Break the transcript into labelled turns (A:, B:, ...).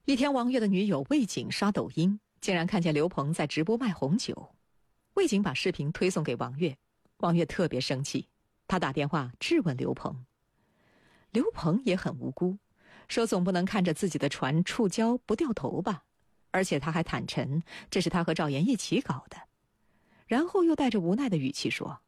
A: 一天，王月的女友魏景刷抖音，竟然看见刘鹏在直播卖红酒。魏景把视频推送给王月，王月特别生气，他打电话质问刘鹏。刘鹏也很无辜，说总不能看着自己的船触礁不掉头吧，而且他还坦陈这是他和赵岩一起搞的，然后又带着无奈的语气说，